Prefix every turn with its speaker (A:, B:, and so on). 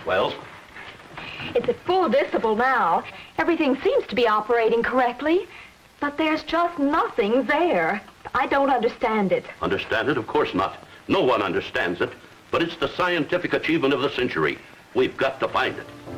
A: Well?
B: It's at full decibel now. Everything seems to be operating correctly, but there's just nothing there. I don't understand it.
A: Understand it? Of course not. No one understands it, but it's the scientific achievement of the century. We've got to find it.